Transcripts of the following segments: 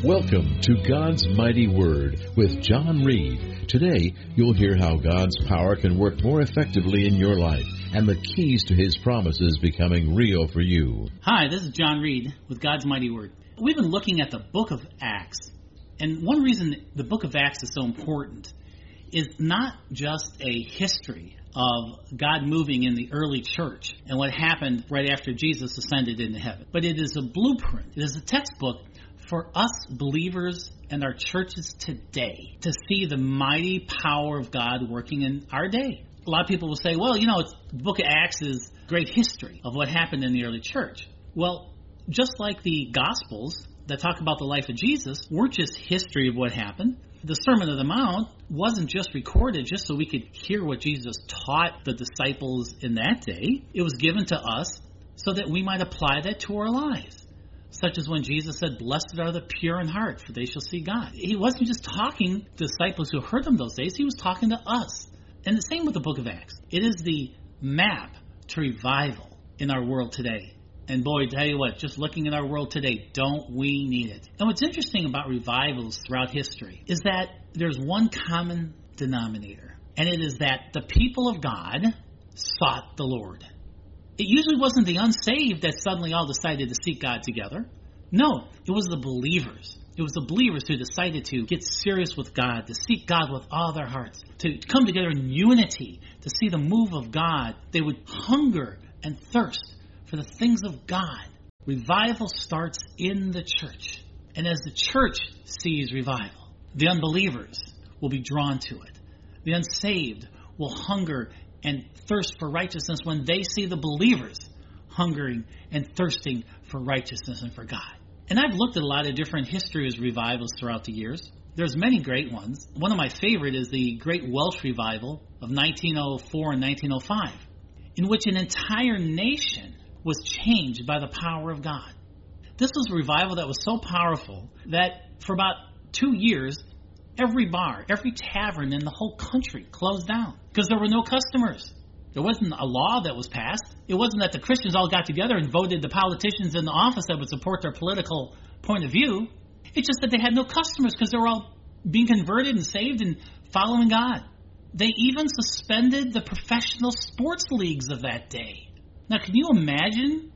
Welcome to God's Mighty Word with John Reed. Today, you'll hear how God's power can work more effectively in your life and the keys to His promises becoming real for you. Hi, this is John Reed with God's Mighty Word. We've been looking at the book of Acts, and one reason the book of Acts is so important is not just a history of God moving in the early church and what happened right after Jesus ascended into heaven, but it is a blueprint. It is a textbook for us believers and our churches today to see the mighty power of God working in our day. A lot of people will say, well, the book of Acts is great history of what happened in the early church. Well, just like the Gospels that talk about the life of Jesus weren't just history of what happened. The Sermon on the Mount wasn't just recorded just so we could hear what Jesus taught the disciples in that day. It was given to us so that we might apply that to our lives. Such as when Jesus said, "Blessed are the pure in heart, for they shall see God." He wasn't just talking to the disciples who heard him those days. He was talking to us. And the same with the book of Acts. It is the map to revival in our world today. And boy, tell you what, just looking at our world today, don't we need it? And what's interesting about revivals throughout history is that there's one common denominator. And it is that the people of God sought the Lord. It usually wasn't the unsaved that suddenly all decided to seek God together. No, it was the believers. It was the believers who decided to get serious with God, to seek God with all their hearts, to come together in unity, to see the move of God. They would hunger and thirst for the things of God. Revival starts in the church. And as the church sees revival, the unbelievers will be drawn to it. The unsaved will hunger and thirst for righteousness when they see the believers hungering and thirsting for righteousness and for God. And I've looked at a lot of different histories of revivals throughout the years. There's many great ones. One of my favorite is the Great Welsh Revival of 1904 and 1905, in which an entire nation was changed by the power of God. This was a revival that was so powerful that for about 2 years, every bar, every tavern in the whole country closed down because there were no customers. There wasn't a law that was passed. It wasn't that the Christians all got together and voted the politicians in the office that would support their political point of view. It's just that they had no customers because they were all being converted and saved and following God. They even suspended the professional sports leagues of that day. Now, can you imagine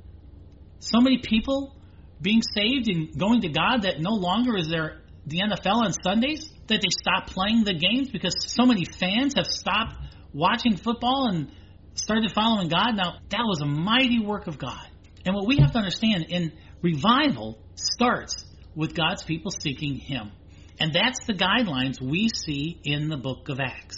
so many people being saved and going to God that no longer is there the NFL on Sundays? That they stopped playing the games because so many fans have stopped watching football and started following God. Now, that was a mighty work of God. And what we have to understand in revival starts with God's people seeking Him. And that's the guidelines we see in the book of Acts.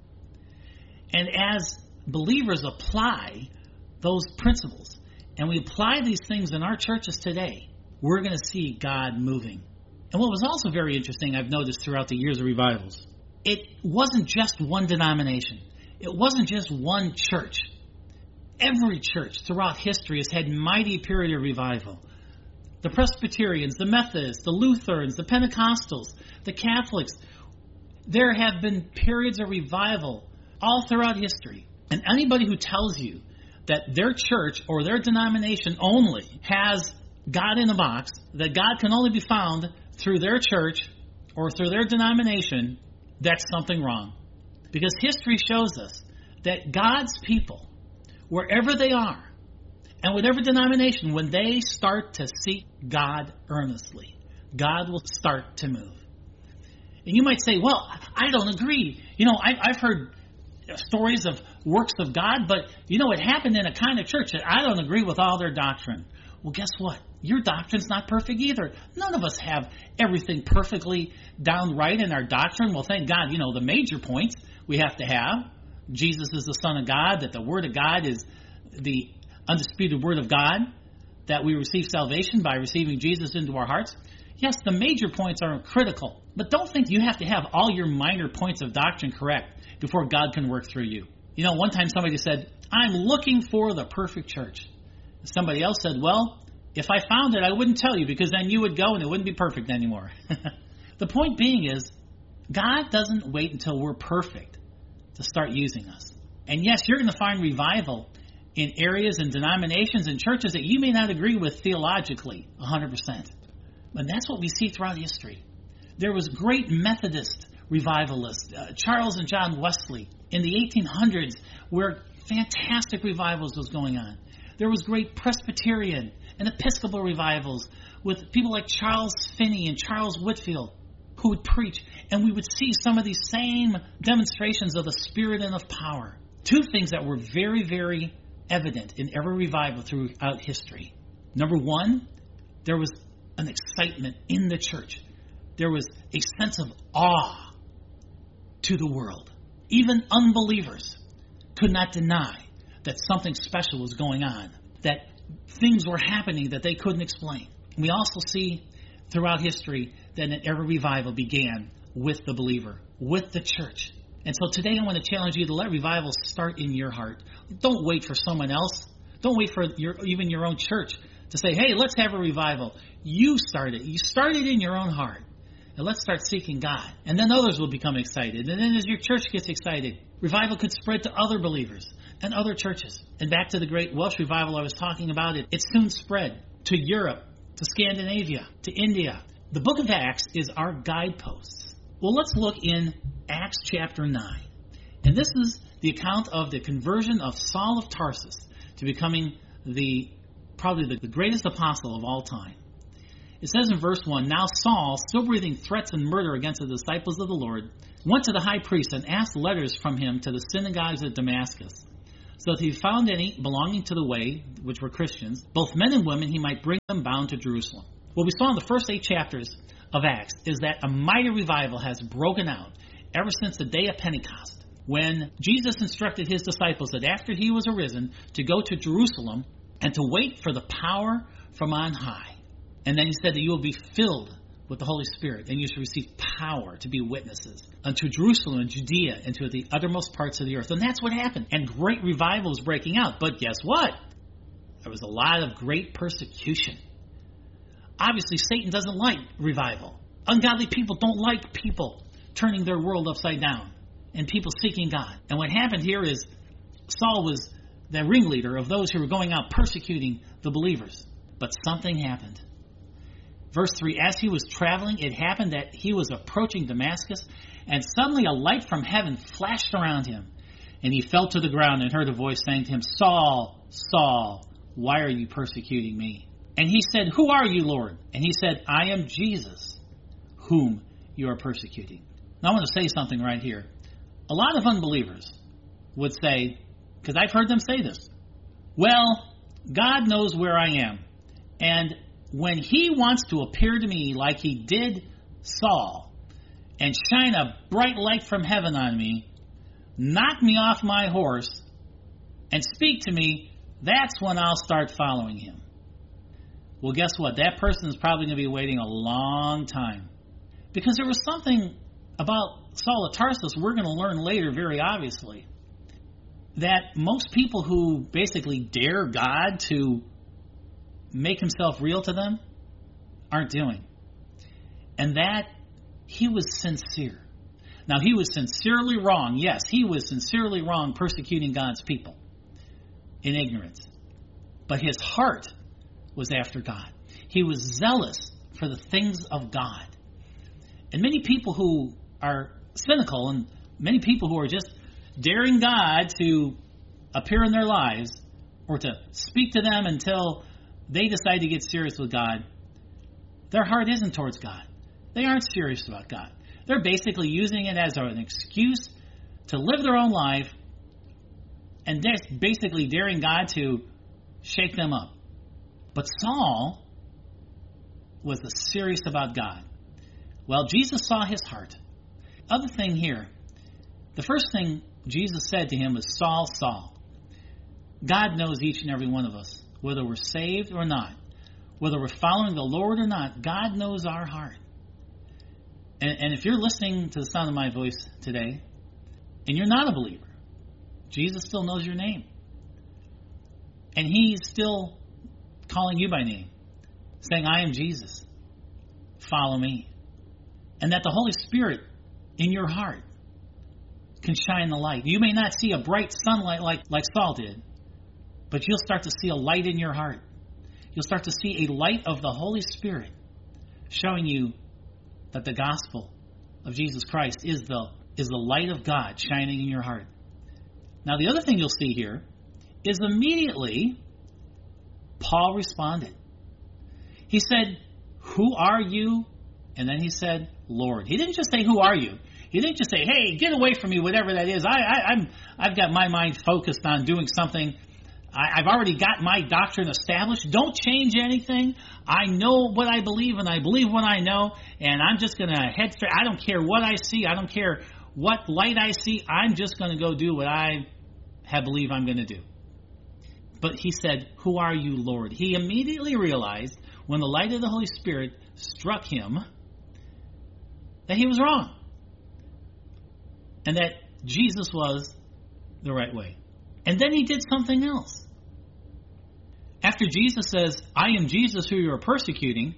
And as believers apply those principles, and we apply these things in our churches today, we're going to see God moving. And what was also very interesting, I've noticed throughout the years of revivals, it wasn't just one denomination. It wasn't just one church. Every church throughout history has had mighty period of revival. The Presbyterians, the Methodists, the Lutherans, the Pentecostals, the Catholics. There have been periods of revival all throughout history. And anybody who tells you that their church or their denomination only has God in a box, that God can only be found through their church or through their denomination, that's something wrong. Because history shows us that God's people, wherever they are, and whatever denomination, when they start to seek God earnestly, God will start to move. And you might say, well, I don't agree. I've heard stories of works of God, but it happened in a kind of church that I don't agree with all their doctrine. Well, guess what? Your doctrine's not perfect either. None of us have everything perfectly down right in our doctrine. Well, thank God, the major points we have to have. Jesus is the Son of God, that the Word of God is the undisputed Word of God, that we receive salvation by receiving Jesus into our hearts. Yes, the major points are critical, but don't think you have to have all your minor points of doctrine correct before God can work through you. One time somebody said, I'm looking for the perfect church. Somebody else said, well, if I found it, I wouldn't tell you because then you would go and it wouldn't be perfect anymore. The point being is, God doesn't wait until we're perfect to start using us. And yes, you're going to find revival in areas and denominations and churches that you may not agree with theologically 100%. And that's what we see throughout history. There was great Methodist revivalists, Charles and John Wesley, in the 1800s, where fantastic revivals was going on. There was great Presbyterian and Episcopal revivals with people like Charles Finney and Charles Whitefield who would preach, and we would see some of these same demonstrations of the Spirit and of power. Two things that were very, very evident in every revival throughout history. Number one, there was an excitement in the church. There was a sense of awe to the world. Even unbelievers could not deny that something special was going on, that things were happening that they couldn't explain. We also see throughout history that every revival began with the believer, with the church. And so today I want to challenge you to let revival start in your heart. Don't wait for someone else. Don't wait for even your own church to say, hey, let's have a revival. You start it. You start it in your own heart. And let's start seeking God. And then others will become excited. And then as your church gets excited, revival could spread to other believers and other churches. And back to the great Welsh revival I was talking about, it soon spread to Europe, to Scandinavia, to India. The book of Acts is our guideposts. Well, let's look in Acts chapter 9. And this is the account of the conversion of Saul of Tarsus to becoming probably the greatest apostle of all time. It says in verse 1, Now Saul, still breathing threats and murder against the disciples of the Lord, went to the high priest and asked letters from him to the synagogues of Damascus, so that if he found any belonging to the way, which were Christians, both men and women, he might bring them bound to Jerusalem. What we saw in the first 8 chapters of Acts is that a mighty revival has broken out ever since the day of Pentecost, when Jesus instructed his disciples that after he was arisen to go to Jerusalem and to wait for the power from on high. And then he said that you will be filled with the Holy Spirit, and you shall receive power to be witnesses unto Jerusalem and Judea and to the uttermost parts of the earth. And that's what happened. And great revival was breaking out. But guess what? There was a lot of great persecution. Obviously, Satan doesn't like revival. Ungodly people don't like people turning their world upside down and people seeking God. And what happened here is Saul was the ringleader of those who were going out persecuting the believers. But something happened. Verse 3, as he was traveling, it happened that he was approaching Damascus, and suddenly a light from heaven flashed around him. And he fell to the ground and heard a voice saying to him, Saul, Saul, why are you persecuting me? And he said, Who are you, Lord? And he said, I am Jesus, whom you are persecuting. Now I want to say something right here. A lot of unbelievers would say, because I've heard them say this, well, God knows where I am, and when he wants to appear to me like he did Saul and shine a bright light from heaven on me, knock me off my horse, and speak to me, that's when I'll start following him. Well, guess what? That person is probably going to be waiting a long time. Because there was something about Saul of Tarsus we're going to learn later very obviously, that most people who basically dare God to make himself real to them aren't doing. And that he was sincere. Now, he was sincerely wrong. Yes, he was sincerely wrong persecuting God's people in ignorance. But his heart was after God. He was zealous for the things of God. And many people who are cynical and many people who are just daring God to appear in their lives or to speak to them until they decide to get serious with God, their heart isn't towards God. They aren't serious about God. They're basically using it as an excuse to live their own life and they're basically daring God to shake them up. But Saul was serious about God. Well, Jesus saw his heart. Other thing here, the first thing Jesus said to him was, Saul, Saul. God knows each and every one of us, whether we're saved or not, whether we're following the Lord or not. God knows our heart. And if you're listening to the sound of my voice today, and you're not a believer, Jesus still knows your name. And he's still calling you by name, saying, I am Jesus. Follow me. And that the Holy Spirit in your heart can shine the light. You may not see a bright sunlight like Saul did, but you'll start to see a light in your heart. You'll start to see a light of the Holy Spirit showing you that the gospel of Jesus Christ is the light of God shining in your heart. Now, the other thing you'll see here is immediately Paul responded. He said, "Who are you?" And then he said, "Lord." He didn't just say, "Who are you?" He didn't just say, "Hey, get away from me," whatever that is. I've got my mind focused on doing something. I've already got my doctrine established. Don't change anything. I know what I believe, and I believe what I know, and I'm just going to head straight. I don't care what I see. I don't care what light I see. I'm just going to go do what I believe I'm going to do. But he said, "Who are you, Lord?" He immediately realized when the light of the Holy Spirit struck him that he was wrong and that Jesus was the right way. And then he did something else. After Jesus says, "I am Jesus who you are persecuting,"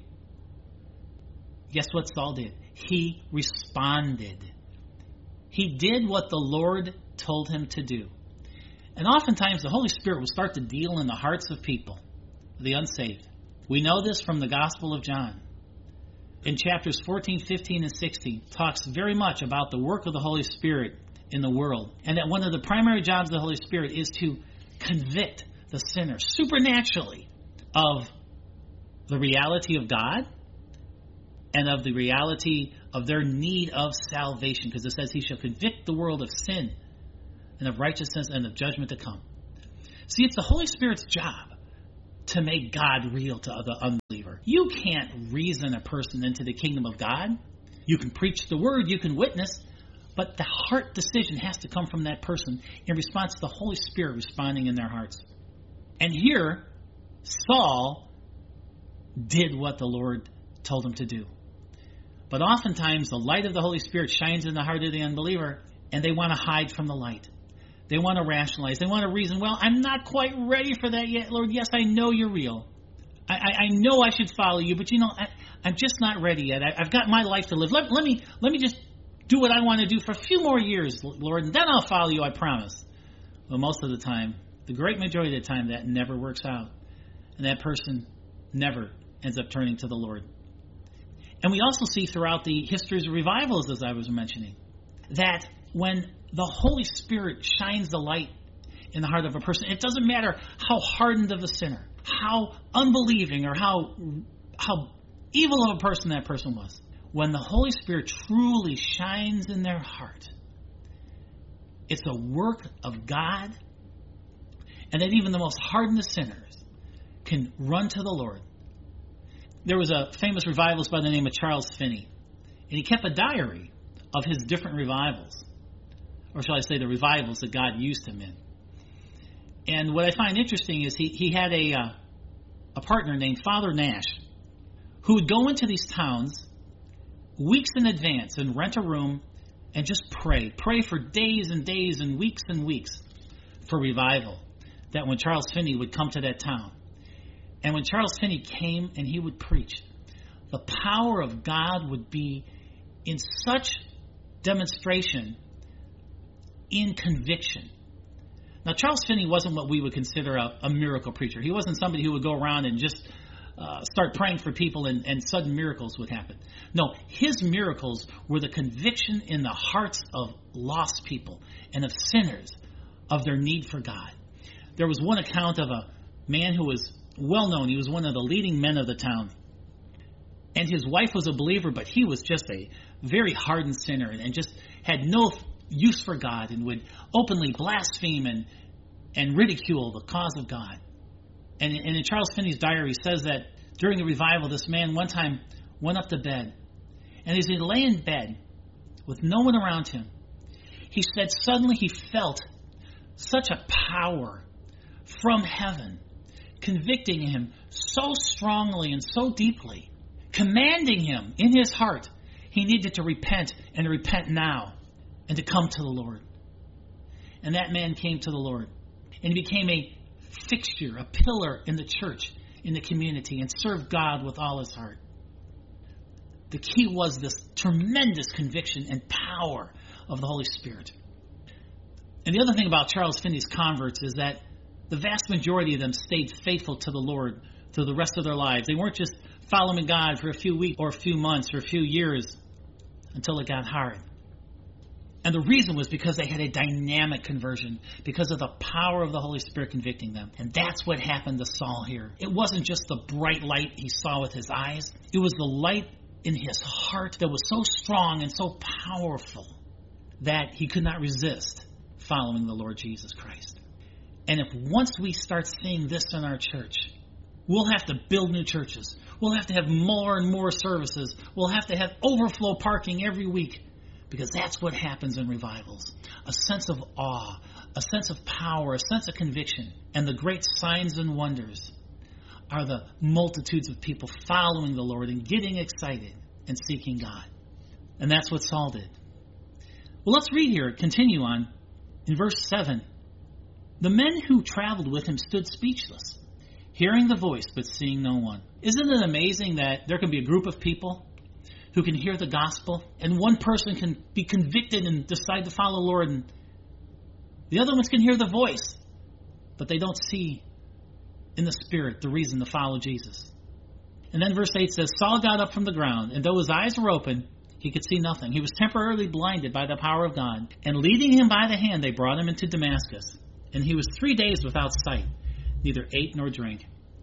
guess what Saul did? He responded. He did what the Lord told him to do. And oftentimes the Holy Spirit will start to deal in the hearts of people, the unsaved. We know this from the Gospel of John. In chapters 14, 15, and 16, talks very much about the work of the Holy Spirit in the world, and that one of the primary jobs of the Holy Spirit is to convict the sinner supernaturally of the reality of God and of the reality of their need of salvation, because it says he shall convict the world of sin and of righteousness and of judgment to come. See, it's the Holy Spirit's job to make God real to the unbeliever. You can't reason a person into the kingdom of God. You can preach the word, you can witness, but the heart decision has to come from that person in response to the Holy Spirit responding in their hearts. And here, Saul did what the Lord told him to do. But oftentimes, the light of the Holy Spirit shines in the heart of the unbeliever, and they want to hide from the light. They want to rationalize. They want to reason, "Well, I'm not quite ready for that yet, Lord. Yes, I know you're real. I know I should follow you, but I'm just not ready yet. I've got my life to live. Let me just do what I want to do for a few more years, Lord, and then I'll follow you, I promise." Well, most of the time, the great majority of the time, that never works out. And that person never ends up turning to the Lord. And we also see throughout the histories of revivals, as I was mentioning, that when the Holy Spirit shines the light in the heart of a person, it doesn't matter how hardened of a sinner, how unbelieving, or how evil of a person that person was. When the Holy Spirit truly shines in their heart, it's a work of God, and that even the most hardened of sinners can run to the Lord. There was a famous revivalist by the name of Charles Finney, and he kept a diary of his different revivals, or shall I say the revivals that God used him in. And what I find interesting is he had a partner named Father Nash, who would go into these towns weeks in advance and rent a room and just pray for days and days and weeks for revival, that when Charles Finney would come to that town. And when Charles Finney came and he would preach, the power of God would be in such demonstration, in conviction. Now, Charles Finney wasn't what we would consider a miracle preacher. He wasn't somebody who would go around and just start praying for people and sudden miracles would happen. No, his miracles were the conviction in the hearts of lost people and of sinners of their need for God. There was one account of a man who was well known. He was one of the leading men of the town. And his wife was a believer, but he was just a very hardened sinner and just had no use for God and would openly blaspheme and ridicule the cause of God. And in Charles Finney's diary, he says that during the revival, this man one time went up to bed. And as he lay in bed with no one around him, he said suddenly he felt such a power from heaven, convicting him so strongly and so deeply, commanding him in his heart he needed to repent and to repent now and to come to the Lord. And that man came to the Lord, and he became a fixture, a pillar in the church, in the community, and served God with all his heart. The key was this tremendous conviction and power of the Holy Spirit. And the other thing about Charles Finney's converts is that the vast majority of them stayed faithful to the Lord through the rest of their lives. They weren't just following God for a few weeks or a few months or a few years until it got hard. And the reason was because they had a dynamic conversion, because of the power of the Holy Spirit convicting them. And that's what happened to Saul here. It wasn't just the bright light he saw with his eyes. It was the light in his heart that was so strong and so powerful that he could not resist following the Lord Jesus Christ. And if once we start seeing this in our church, we'll have to build new churches. We'll have to have more and more services. We'll have to have overflow parking every week. Because that's what happens in revivals. A sense of awe, a sense of power, a sense of conviction. And the great signs and wonders are the multitudes of people following the Lord and getting excited and seeking God. And that's what Saul did. Well, let's read here, continue on. In verse 7, the men who traveled with him stood speechless, hearing the voice but seeing no one. Isn't it amazing that there can be a group of people who can hear the gospel, and one person can be convicted and decide to follow the Lord, and the other ones can hear the voice, but they don't see in the Spirit the reason to follow Jesus. And then verse 8 says, Saul got up from the ground, and though his eyes were open, he could see nothing. He was temporarily blinded by the power of God, and leading him by the hand, they brought him into Damascus. And he was 3 days without sight, neither ate nor drank.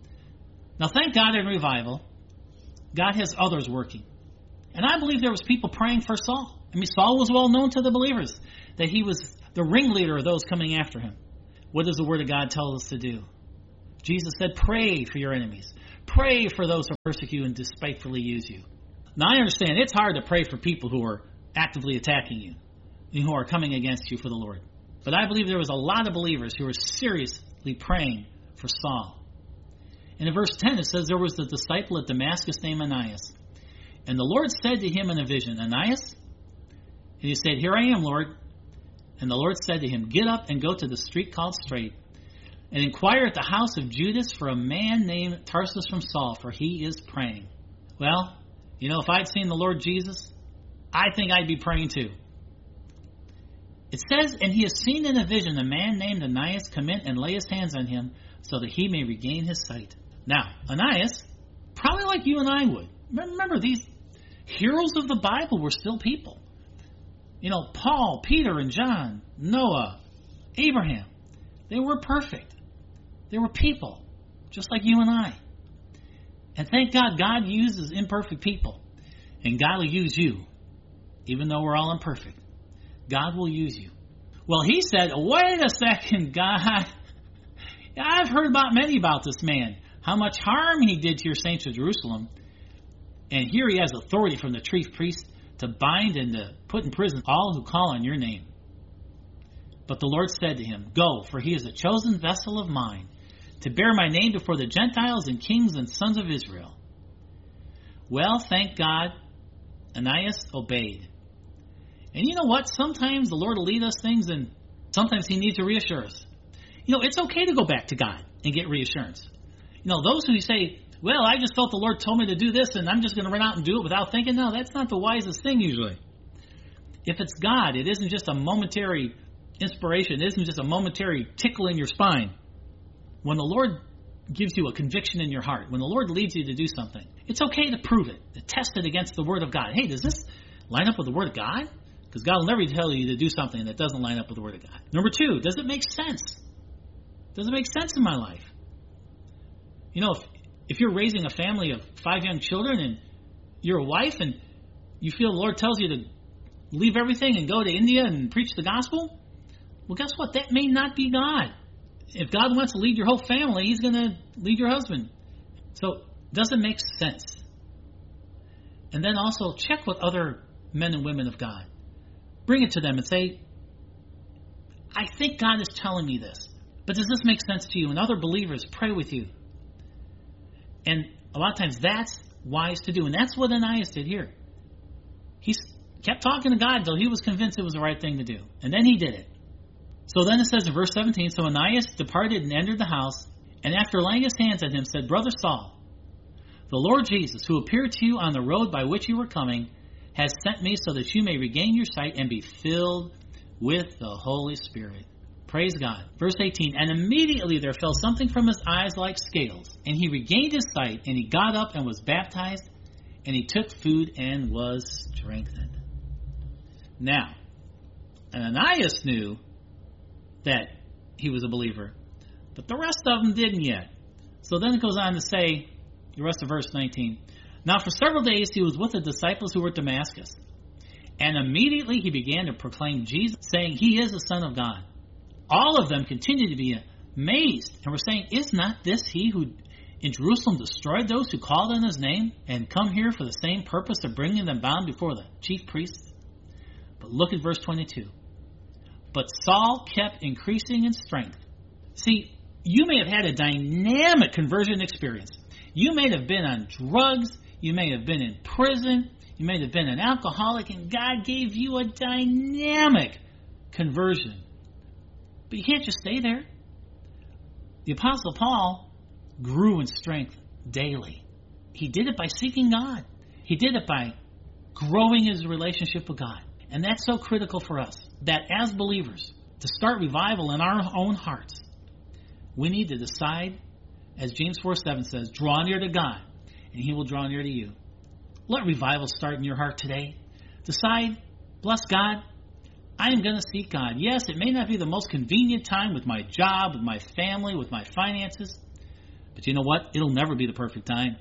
Now thank God in revival, God has others working. And I believe there was people praying for Saul. I mean, Saul was well known to the believers, that he was the ringleader of those coming after him. What does the Word of God tell us to do? Jesus said, pray for your enemies. Pray for those who persecute and despitefully use you. Now, I understand it's hard to pray for people who are actively attacking you and who are coming against you for the Lord. But I believe there was a lot of believers who were seriously praying for Saul. And in verse 10 it says, there was the disciple at Damascus named Ananias. And the Lord said to him in a vision, Ananias? And he said, here I am, Lord. And the Lord said to him, get up and go to the street called Straight, and inquire at the house of Judas for a man named Tarsus from Saul, for he is praying. Well, you know, if I'd seen the Lord Jesus, I think I'd be praying too. It says, and he has seen in a vision a man named Ananias come in and lay his hands on him so that he may regain his sight. Now, Ananias, probably like you and I would. Remember, these heroes of the Bible were still people. You know, Paul, Peter, and John, Noah, Abraham. They were perfect. They were people, just like you and I. And thank God, God uses imperfect people. And God will use you, even though we're all imperfect. God will use you. Well, he said, wait a second, God. I've heard many about this man. How much harm he did to your saints of Jerusalem. And here he has authority from the chief priest to bind and to put in prison all who call on your name. But the Lord said to him, go, for he is a chosen vessel of mine, to bear my name before the Gentiles and kings and sons of Israel. Well, thank God, Ananias obeyed. And you know what? Sometimes the Lord will lead us things, and sometimes he needs to reassure us. You know, it's okay to go back to God and get reassurance. You know, those who say, well, I just felt the Lord told me to do this, and I'm just going to run out and do it without thinking. No, that's not the wisest thing usually. If it's God, it isn't just a momentary inspiration. It isn't just a momentary tickle in your spine. When the Lord gives you a conviction in your heart, when the Lord leads you to do something, it's okay to prove it, to test it against the Word of God. Hey, does this line up with the Word of God? Because God will never tell you to do something that doesn't line up with the Word of God. Number two, does it make sense? Does it make sense in my life? You know, if you're raising a family of 5 young children and you're a wife and you feel the Lord tells you to leave everything and go to India and preach the gospel, well, guess what? That may not be God. If God wants to lead your whole family, he's going to lead your husband. So, does it make sense? And then also check with other men and women of God. Bring it to them and say, I think God is telling me this, but does this make sense to you? And other believers pray with you. And a lot of times that's wise to do. And that's what Ananias did here. He kept talking to God until he was convinced it was the right thing to do. And then he did it. So then it says in verse 17, so Ananias departed and entered the house, and after laying his hands on him said, Brother Saul, the Lord Jesus, who appeared to you on the road by which you were coming, has sent me so that you may regain your sight and be filled with the Holy Spirit. Praise God. Verse 18, and immediately there fell something from his eyes like scales, and he regained his sight, and he got up and was baptized, and he took food and was strengthened. Now, Ananias knew that he was a believer, but the rest of them didn't yet. So then it goes on to say, the rest of verse 19, now for several days he was with the disciples who were at Damascus, and immediately he began to proclaim Jesus, saying, he is the Son of God. All of them continued to be amazed and were saying, is not this he who in Jerusalem destroyed those who called on his name and come here for the same purpose of bringing them bound before the chief priests? But look at verse 22. But Saul kept increasing in strength. See, you may have had a dynamic conversion experience. You may have been on drugs. You may have been in prison. You may have been an alcoholic, and God gave you a dynamic conversion. But you can't just stay there. The Apostle Paul grew in strength daily. He did it by seeking God. He did it by growing his relationship with God. And that's so critical for us, that as believers, to start revival in our own hearts, we need to decide, as James 4:7 says, draw near to God, and he will draw near to you. Let revival start in your heart today. Decide, bless God, I am going to seek God. Yes, it may not be the most convenient time with my job, with my family, with my finances. But you know what? It'll never be the perfect time.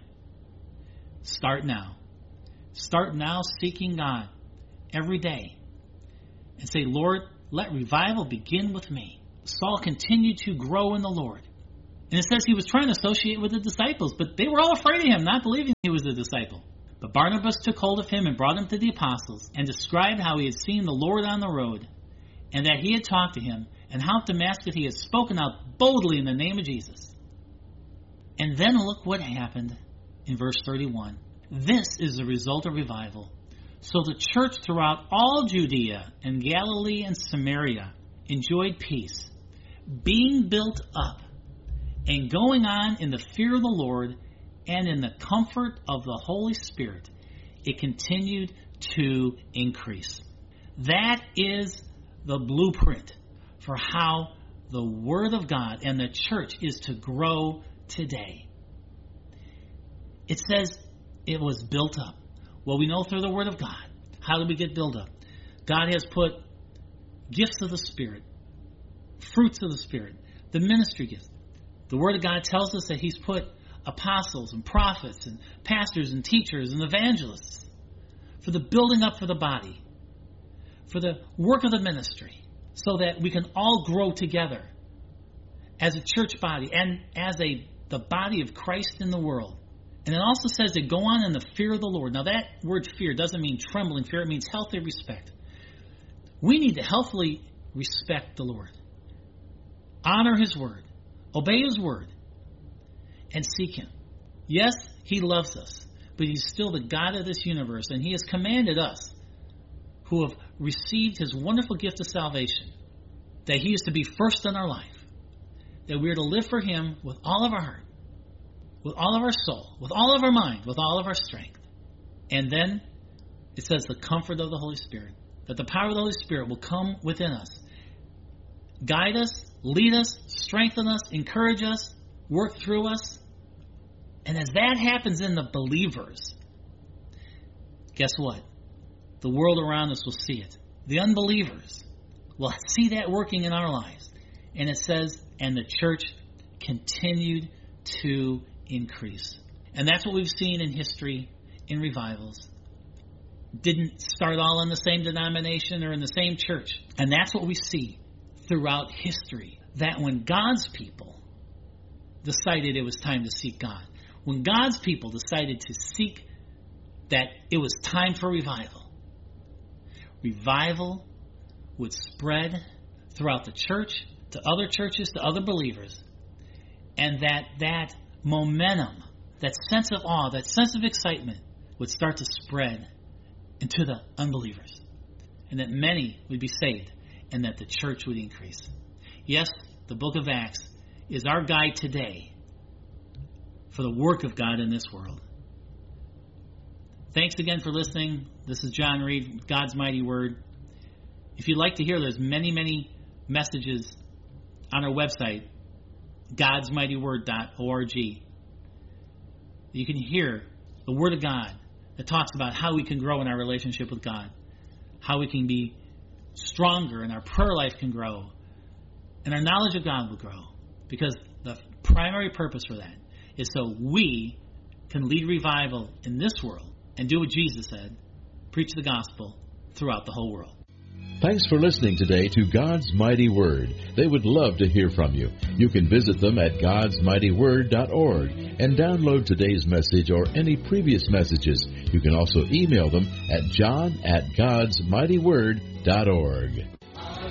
Start now. Start now seeking God every day. And say, Lord, let revival begin with me. Saul continued to grow in the Lord. And it says he was trying to associate with the disciples, but they were all afraid of him, not believing he was a disciple. But Barnabas took hold of him and brought him to the apostles, and described how he had seen the Lord on the road, and that he had talked to him, and how at Damascus he had spoken out boldly in the name of Jesus. And then look what happened in verse 31. This is the result of revival. So the church throughout all Judea and Galilee and Samaria enjoyed peace, being built up, and going on in the fear of the Lord, and in the comfort of the Holy Spirit, it continued to increase. That is the blueprint for how the Word of God and the church is to grow today. It says it was built up. Well, we know through the Word of God. How do we get built up? God has put gifts of the Spirit, fruits of the Spirit, the ministry gifts. The Word of God tells us that He's put apostles and prophets and pastors and teachers and evangelists for the building up for the body, for the work of the ministry, so that we can all grow together as a church body and as the body of Christ in the world. And it also says to go on in the fear of the Lord. Now that word fear doesn't mean trembling fear, it means healthy respect. We need to healthily respect the Lord, honor His word, obey His word, and seek Him. Yes, He loves us, but He's still the God of this universe, and He has commanded us who have received His wonderful gift of salvation that He is to be first in our life, that we are to live for Him with all of our heart, with all of our soul, with all of our mind, with all of our strength. And then it says the comfort of the Holy Spirit, that the power of the Holy Spirit will come within us, guide us, lead us, strengthen us, encourage us, work through us. And as that happens in the believers, guess what? The world around us will see it. The unbelievers will see that working in our lives. And it says, and the church continued to increase. And that's what we've seen in history, in revivals. Didn't start all in the same denomination or in the same church. And that's what we see throughout history. That when God's people decided it was time to seek God, when God's people decided to seek that it was time for revival, revival would spread throughout the church, to other churches, to other believers, and that momentum, that sense of awe, that sense of excitement would start to spread into the unbelievers, and that many would be saved, and that the church would increase. Yes, the book of Acts is our guide today for the work of God in this world. Thanks again for listening. This is John Reed with God's Mighty Word. If you'd like to hear, there's many, many messages on our website, godsmightyword.org. You can hear the Word of God that talks about how we can grow in our relationship with God, how we can be stronger and our prayer life can grow, and our knowledge of God will grow. Because the primary purpose for that is so we can lead revival in this world and do what Jesus said, preach the gospel throughout the whole world. Thanks for listening today to God's Mighty Word. They would love to hear from you. You can visit them at godsmightyword.org and download today's message or any previous messages. You can also email them at john@godsmightyword.org.